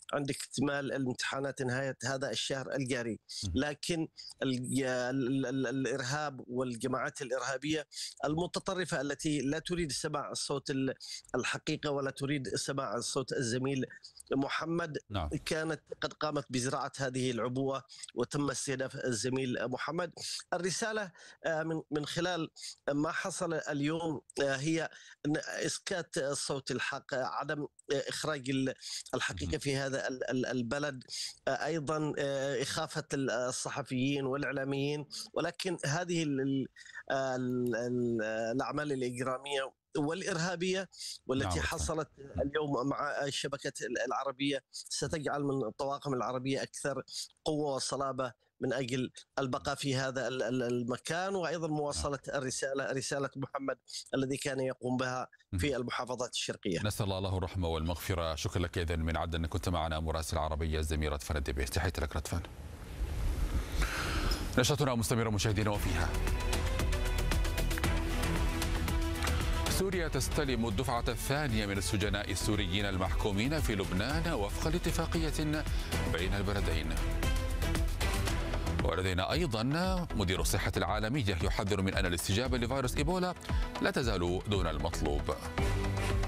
عند اكتمال الامتحانات نهاية هذا الشهر الجاري. لكن الإرهاب والجماعات الإرهابية المتطرفة التي لا تريد سماع الصوت الحقيقة ولا تريد سماع صوت الزميل محمد، نعم. كانت قد قامت بزراعة هذه العبوة وتم استهداف الزميل محمد. الرسالة من خلال ما حصل اليوم هي إسكات صوت الحق، عدم إخراج الحقيقة في هذا البلد، أيضا إخافة الصحفيين والإعلاميين. ولكن هذه الأعمال الإجرامية والإرهابية والتي نعم. حصلت اليوم مع الشبكة العربية ستجعل من الطواقم العربية أكثر قوة وصلابة من أجل البقاء في هذا المكان، وأيضا مواصلة رسالة محمد الذي كان يقوم بها في المحافظات الشرقية. نسأل الله له الرحمة والمغفرة. شكرا لك إذن من عدن، كنت معنا مراسل العربية الزميل رضفان الدبير. تحياتي لك رضفان. نشرتنا مستمرة مشاهدينا، وفيها سوريا تستلم الدفعة الثانية من السجناء السوريين المحكومين في لبنان وفقا لاتفاقية بين البلدين. ولدينا أيضا مدير الصحة العالمية يحذر من أن الاستجابة لفيروس إيبولا لا تزال دون المطلوب.